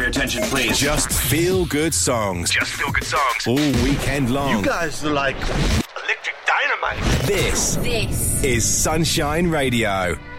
your attention, please? Just feel good songs. Just feel good songs. All weekend long. You guys are like electric dynamite. This is Sunshine Radio.